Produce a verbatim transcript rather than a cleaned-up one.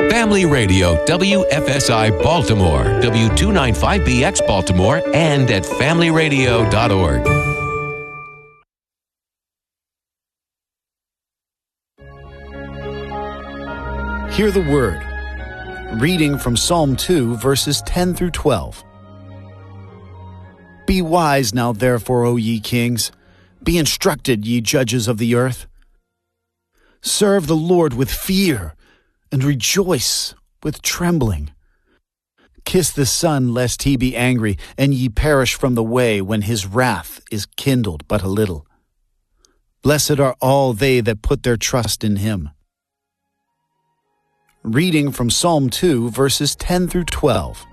Family Radio, W F S I Baltimore, W two ninety-five B X Baltimore, and at family radio dot org. Hear the word. Reading from Psalm two, verses ten through twelve. Be wise now, therefore, O ye kings. Be instructed, ye judges of the earth. Serve the Lord with fear, and rejoice with trembling. Kiss the Son, lest he be angry, and ye perish from the way when his wrath is kindled but a little. Blessed are all they that put their trust in him. Reading from Psalm two, verses ten through twelve.